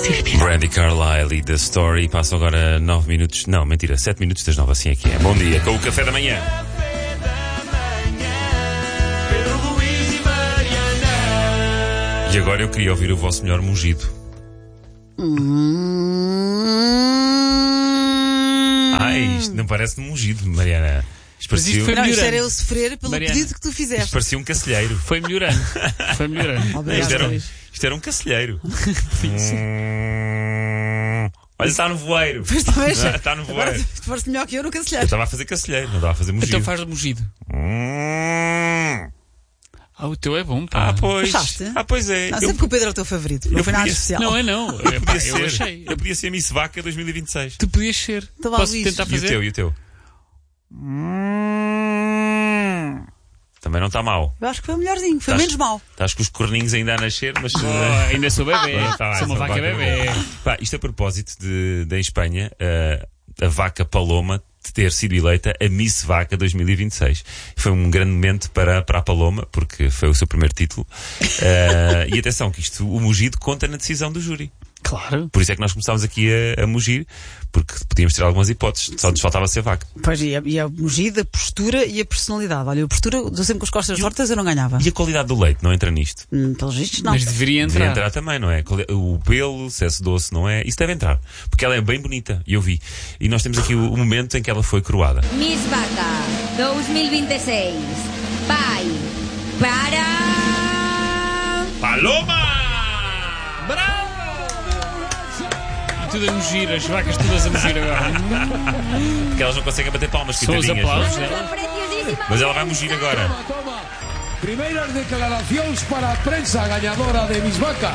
Brandy Carlile e The Story. Passam agora 9 minutos. Não, mentira, 7 minutos das 9, assim é que é. Bom dia, com o café da manhã. E agora eu queria ouvir o vosso melhor mugido. Isto não parece um mugido, Mariana. Isto parecia... Não, isto era eu sofrer pelo Mariana, pedido que tu fizeste. Isto parecia um cacilheiro. Foi melhorando. Foi melhorando. Isto era um cacilheiro. Olha, está no voeiro. Está no voeiro. Agora tu foste melhor que eu no Eu cancelheiro. estava a fazer cacilheiro, não estava a fazer mugido. Então faz mugido. O teu é bom, pá. Pois. Gostaste? Pois é. Não, sempre que o Pedro é o teu favorito. Não foi nada especial. Não é não. Eu Pá, podia eu ser. achei. Eu podia ser Miss Vaca 2026. Tu podias ser. Então vá, Posso Luís. tentar fazer? E o teu? Também não está mal. Eu acho que foi o melhorzinho. Foi Estás- menos mau. Estás com os corninhos ainda a nascer, mas... Ainda sou bebê. Sou uma vaca bebê. Pá, isto a propósito de em Espanha, a vaca Paloma ter sido eleita a Miss Vaca 2026. Foi um grande momento para a Paloma, porque foi o seu primeiro título. E atenção, que o mugido conta na decisão do júri. Claro. Por isso é que nós começámos aqui a mugir, porque podíamos ter algumas hipóteses, só nos faltava ser vaca. Pois, e a mugida, a postura e a personalidade. Olha, a postura, eu sempre com as costas tortas eu não ganhava. E a qualidade do leite não entra nisto? Pelos vistos, não. Mas deveria Deveria entrar. entrar também, não é? O pelo, se é doce, não é? Isso deve entrar. Porque ela é bem bonita, e eu vi. E nós temos aqui o momento em que ela foi coroada. Miss Vaca 2026 vai para... Paloma! Bravo! E tudo a mugir, as vacas todas a mugir agora. Porque elas não conseguem bater palmas, São os coitadinhas. aplausos Una dela. preciosísima Mas ela vai mugir agora. Toma. Primeiras declaracións para a prensa gañadora de Miss Vaca.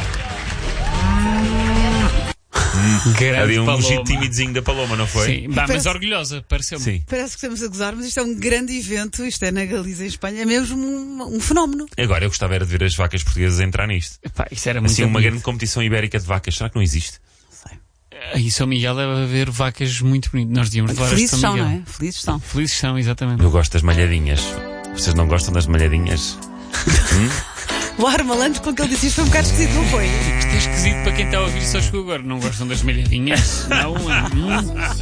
Grande Havia um Paloma. mugido timidezinho da Paloma, não foi? Sim, mas Parece- orgulhosa, pareceu-me. Sim. Parece que estamos a gozar, mas isto é um grande evento. Isto é na Galiza, em Espanha. É mesmo um fenómeno. Agora eu gostava era de ver as vacas portuguesas a entrar nisto. Pá, isso era muito Assim, uma bonito. grande competição ibérica de vacas. Será que não existe? Aí São Miguel deve haver vacas muito bonitas. Nós devíamos levar Felizes este São são, Miguel. não é? Felizes são. Felizes são, exatamente. Eu gosto das malhadinhas. Vocês não gostam das malhadinhas? O ar malandro com que ele disse isto foi um bocado esquisito, não foi? Isto é esquisito para quem está a ouvir, só chegou agora. Não gostam das malhadinhas? Não.